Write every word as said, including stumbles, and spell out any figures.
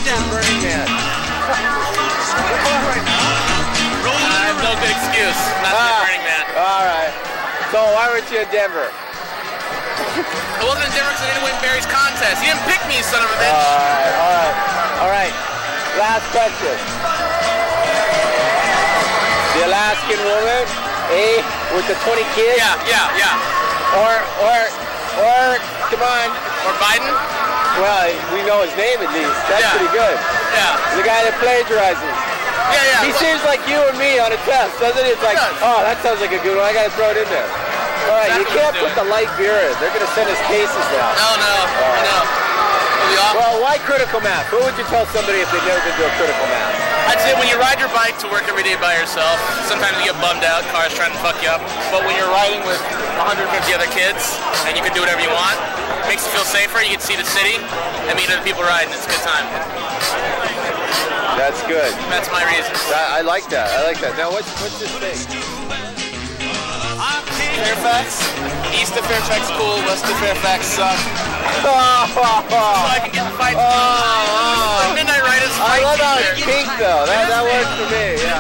you in Burning Man? I have no good excuse not to Ah, be Burning Man. All right. So why weren't you in Denver? I wasn't in Denver because I didn't win Barry's contest. You didn't pick me, son of a bitch. All right, all right, all right. Last question. The Alaskan woman, eh, with the twenty kids? Yeah, yeah, yeah. Or, or, or, come on. Or Biden? Well, we know his name at least. That's Yeah. pretty good. Yeah. The guy that plagiarizes. Yeah, yeah. He Well, seems like you and me on a test, doesn't he? It's like, He does. oh, that sounds like a good one. I gotta throw it in there. All right, you Exactly can't what put he's the light beer in. They're gonna send us cases now. No, no, I know. It'll be awful. Well, why critical mass? What would you tell somebody if they've never been to a critical mass? I'd say when you ride your bike to work every day by yourself, sometimes you get bummed out, cars trying to fuck you up. But when you're riding with one hundred fifty other kids and you can do whatever you want, it makes you feel safer. You can see the city and meet other people riding. It's a good time. That's good. That's my reason. I, I like that. I like that. Now, what's what's this thing? Fairfax, east of Fairfax cool, west of Fairfax suck. Oh, So I can get in fights. oh. Like Midnight Riders I fight love how teacher. it's pink though. That that works for me. Yeah.